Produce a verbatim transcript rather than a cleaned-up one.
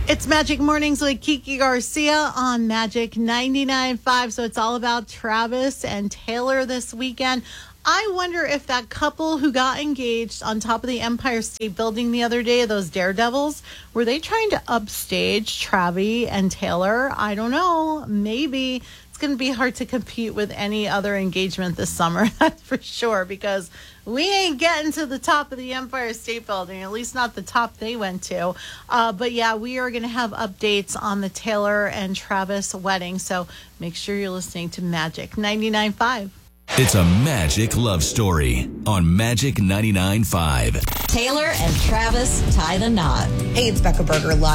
It's Magic Mornings with Kiki Garcia on Magic ninety-nine point five. So it's all about Travis and Taylor this weekend. I wonder if that couple who got engaged on top of the Empire State Building the other day, those daredevils, were they trying to upstage Travis and Taylor? I don't know. Maybe. It's going to be hard to compete with any other engagement this summer, that's for sure, because we ain't getting to the top of the Empire State Building, at least not the top they went to. Uh, but yeah, we are going to have updates on the Taylor and Travis wedding, so make sure you're listening to Magic ninety-nine point five. It's a Magic love story on Magic ninety-nine point five. Taylor and Travis tie the knot. Hey, it's Becca Berger live.